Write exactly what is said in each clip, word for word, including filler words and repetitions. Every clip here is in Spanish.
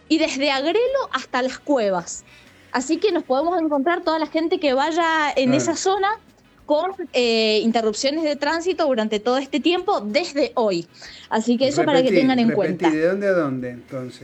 y desde Agrelo hasta Las Cuevas. Así que nos podemos encontrar toda la gente que vaya en Claro. esa zona con eh, interrupciones de tránsito durante todo este tiempo desde hoy. Así que eso para que Repetí, tengan en repetí, cuenta. ¿de dónde a dónde entonces?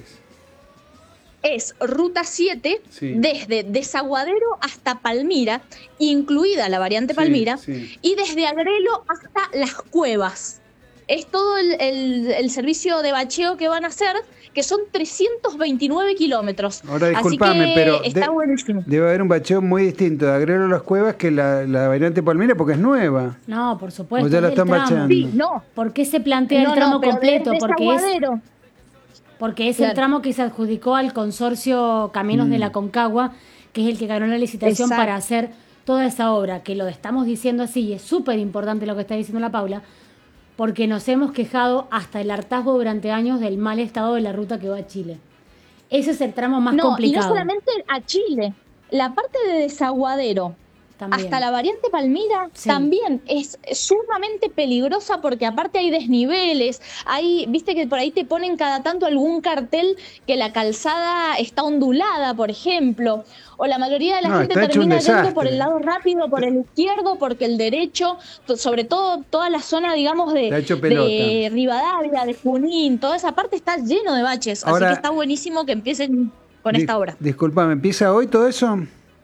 Es Ruta siete, Sí. desde Desaguadero hasta Palmira, incluida la variante Sí, Palmira, sí. y desde Agrelo hasta Las Cuevas. Es todo el, el- el servicio de bacheo que van a hacer, que son trescientos veintinueve kilómetros. Ahora Así disculpame, que pero está de- buenísimo. debe haber un bacheo muy distinto de Agrelo a Las Cuevas que la, la variante Palmira porque es nueva. No, por supuesto. O ya la es del están tramo. bacheando. Sí, no. ¿Por qué se plantea No, el tramo no, pero completo? de Porque es, Desaguadero. porque es Claro. el tramo que se adjudicó al consorcio Caminos Mm. de la Concagua, que es el que ganó la licitación Exacto. para hacer toda esa obra, que lo estamos diciendo así, y es súper importante lo que está diciendo la Paula, porque nos hemos quejado hasta el hartazgo durante años del mal estado de la ruta que va a Chile. Ese es el tramo más No, complicado. y no solamente a Chile. La parte de Desaguadero También. hasta la variante Palmira Sí. también es sumamente peligrosa porque aparte hay desniveles, hay, viste que por ahí te ponen cada tanto algún cartel que la calzada está ondulada, por ejemplo, o la mayoría de la No, gente está hecho un termina yendo desastre. por el lado rápido, por el izquierdo, porque el derecho, to- sobre todo toda la zona, digamos, de, Está hecho pelota. de Rivadavia, de Junín, toda esa parte está lleno de baches, Ahora- así que está buenísimo que empiecen con Di- esta obra. Disculpame, ¿empieza hoy todo eso?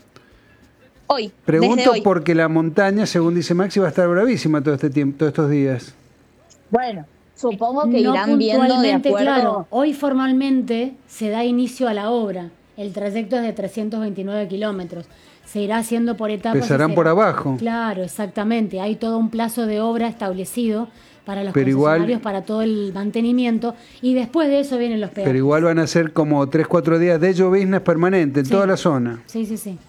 Hoy, desde Pregunto hoy. porque la montaña, según dice Maxi, va a estar bravísima todo este tiempo, todos estos días. Bueno, supongo que No irán viendo de puntualmente, acuerdo. claro. Hoy formalmente se da inicio a la obra. El trayecto es de trescientos veintinueve kilómetros. Se irá haciendo por etapas. y Empezarán será- por abajo. Claro, exactamente. Hay todo un plazo de obra establecido para los Pero igual- concesionarios, para todo el mantenimiento. Y después de eso vienen los peajes. Pero igual van a ser como tres cuatro días de lloviznas permanente en Sí. toda la zona. Sí, sí, sí.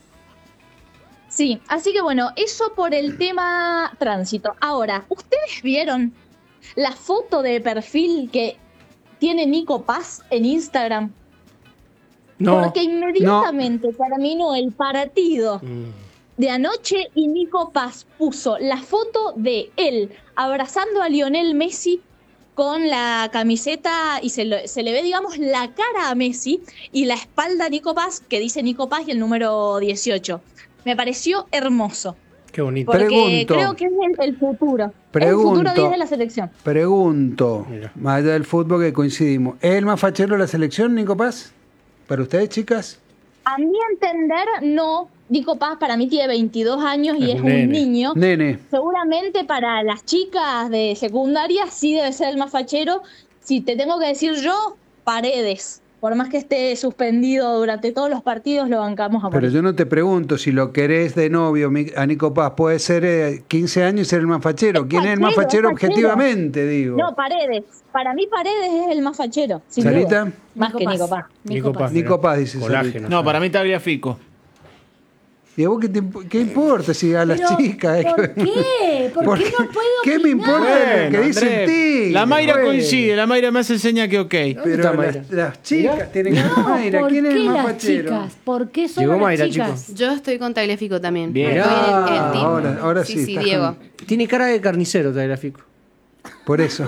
Sí, así que bueno, eso por el tema tránsito. Ahora, ¿ustedes vieron la foto de perfil que tiene Nico Paz en Instagram? No. Porque inmediatamente terminó el partido de anoche y Nico Paz puso la foto de él abrazando a Lionel Messi con la camiseta y se, lo- se le ve, digamos, la cara a Messi y la espalda a Nico Paz, que dice Nico Paz y el número dieciocho. Me pareció hermoso, Qué bonito. porque Pregunto. creo que es el, el futuro. Es el Pregunto. futuro diez de la selección. Pregunto, Mira. más allá del fútbol que coincidimos, ¿es el más fachero de la selección, Nico Paz? ¿Para ustedes, chicas? A mi entender, no. Nico Paz para mí tiene veintidós años y Es es un un nene. niño. Nene. Seguramente para las chicas de secundaria sí debe ser el más fachero. Si te tengo que decir yo, Paredes. Por más que esté suspendido durante todos los partidos, lo bancamos a Pero morir. yo no te pregunto si lo querés de novio mi- a Nico Paz. Puede ser eh, quince años y ser el más fachero. Es ¿Quién es el más fachero, fachero es fachero. objetivamente, digo? No, Paredes. Para mí Paredes es el más fachero. sin ¿Sarita? duda. Más que Nico Paz. Nico Paz. Nico mirá. Paz, dice Colágeno. Sarita. No, para mí Tagliafico. ¿Y a vos qué, te imp- qué importa si a las Pero, chicas? eh, ¿por qué? ¿Por qué no puedo ¿Qué me opinar? importa lo que Bueno, dice el Andrés, tigre? la Mayra Bueno. coincide, la Mayra me hace seña que ok. Pero está las, Mayra? las chicas Mirá. tienen que... No, Mayra, ¿por ¿quién es qué el más las fachero? chicas? ¿Por qué solo Llegó las Mayra, chicas? chicos. Yo estoy con Tagliafico también. Bien. Estoy en el- en el Ah, team. ahora, ahora sí. Sí, sí, estás Diego. con- Tiene cara de carnicero, Tagliafico. Por eso.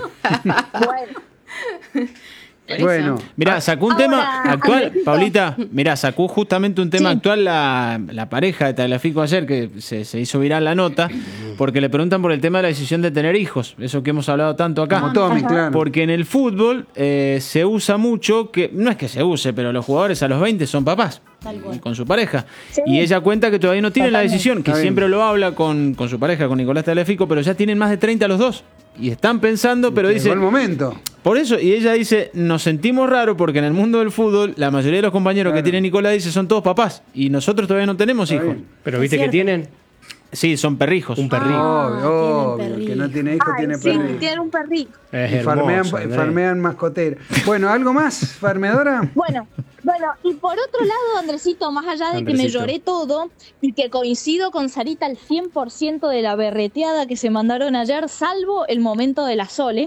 Bueno, Por eso. Bueno, Mirá, sacó un Ahora, tema actual, Andresito. Paulita, mirá, sacó justamente un tema Sí. actual la, la pareja de Tagliafico ayer, que se, se hizo viral la nota, porque le preguntan por el tema de la decisión de tener hijos, eso que hemos hablado tanto acá. como Tommy, Ajá. claro. Porque en el fútbol eh, se usa mucho, que no es que se use, pero los jugadores a los veinte son papás. Tal cual. Con su pareja. Sí. Y ella cuenta que todavía no tienen la Totalmente. decisión, que Está bien. siempre lo habla con, con su pareja, con Nicolás Tagliafico, pero ya tienen más de treinta los dos. Y están pensando, pero Llegó dice... el momento. Por eso, y ella dice, nos sentimos raros porque en el mundo del fútbol, la mayoría de los compañeros que Claro. tiene Nicolás dice son todos papás. Y nosotros todavía no tenemos Está hijos. bien. Pero viste que cierto. tienen Sí, son perrijos. un perrito. Ah, Obvio, tienen obvio. El que perrito. no tiene hijo ay, tiene sí, perrito. tiene un perrito. Es Y hermoso, farmean, Andrés. farmean mascotera. Bueno, ¿algo más, farmeadora? Bueno, bueno, y por otro lado, Andresito, más allá de que me Andresito. lloré todo y que coincido con Sarita al cien por ciento de la berreteada que se mandaron ayer, salvo el momento de la Sole,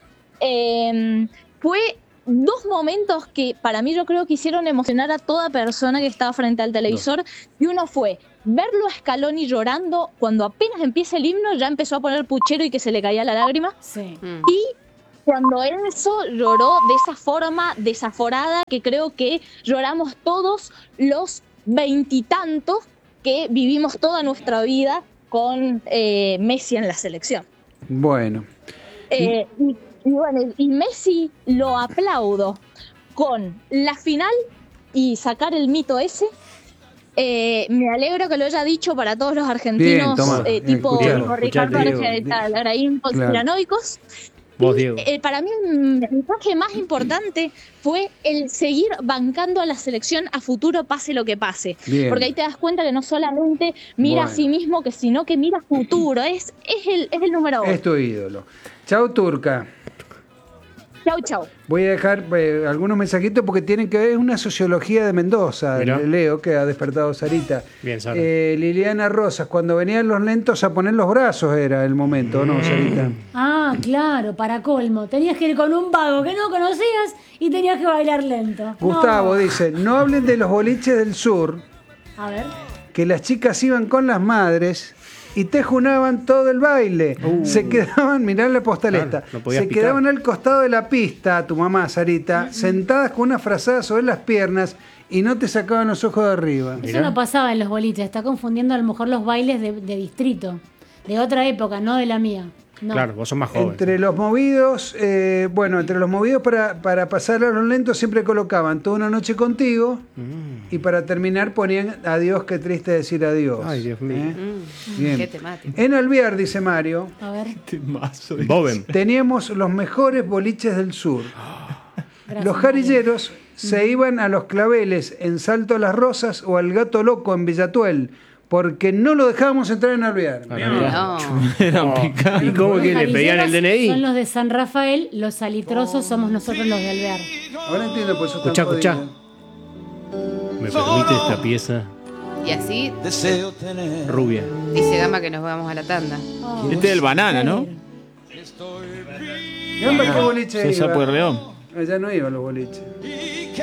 eh, fue dos momentos que para mí yo creo que hicieron emocionar a toda persona que estaba frente al televisor. Y uno fue verlo a Scaloni llorando cuando apenas empieza el himno, ya empezó a poner puchero y que se le caía la lágrima. Sí. Mm. Y cuando Enzo lloró de esa forma desaforada que creo que lloramos todos los veintitantos que vivimos toda nuestra vida con eh, Messi en la selección. Bueno. Eh, y, y bueno, y Messi lo aplaudo con la final y sacar el mito ese. Eh, me alegro que lo haya dicho para todos los argentinos, Bien, toma, eh, tipo, escuchalo, tipo Ricardo escuchalo, Araín conspiranoicos. Vos, Diego. Eh, para mí el mensaje más importante fue el seguir bancando a la selección a futuro, pase lo que pase. Bien. Porque ahí te das cuenta que no solamente mira Bueno. a sí mismo, que sino que mira futuro. Es, es, el, es el número uno. Es tu ídolo. Chau, Turca. Chau, chau. Voy a dejar eh, algunos mensajitos porque tienen que ver, es una sociología de Mendoza, Mirá. le leo, que ha despertado Sarita. Bien, Sara. Eh, Liliana Rosas, cuando venían los lentos a poner los brazos era el momento, ¿no, Sarita? Ah, claro, para colmo. Tenías que ir con un vago que no conocías y tenías que bailar lento. Gustavo No. dice, no hablen de los boliches del sur, A ver. que las chicas iban con las madres y te junaban todo el baile. Se quedaban, mirá la postaleta, Claro, no podías se picar. quedaban al costado de la pista, tu mamá, Sarita, sentadas con una frazada sobre las piernas y no te sacaban los ojos de arriba. Eso Mirá. no pasaba en los boliches. Está confundiendo a lo mejor los bailes de, de distrito. De otra época, no de la mía. No. Claro, vos sos más joven. Entre los movidos, eh, bueno, entre los movidos para, para pasar a los lentos siempre colocaban Toda una noche contigo y para terminar ponían Adiós, qué triste decir adiós. Ay, Dios mío. ¿Eh? Mm, Bien. Qué temático. En Alvear, dice Mario, A ver. Boben. teníamos los mejores boliches del sur. Gracias, Los jarilleros se iban a los claveles en Salto a las Rosas o al Gato Loco en Villatuel, porque no lo dejábamos entrar en Alvear. Ah, mirá. No. Eran No. picantes. ¿Y cómo Los que le pedían el D N jarilleros I? Son los de San Rafael, los salitrosos somos nosotros los de Alvear. Ahora entiendo por eso Escuchá, tan escuchá. jodido. ¿Me permite esta pieza Y así rubia? dice Gama que nos vamos a la tanda. Oh, Este es el banana, ¿no? Gamba, ¿qué boliche César iba? Pueyrredón. Allá no iba a los boliches.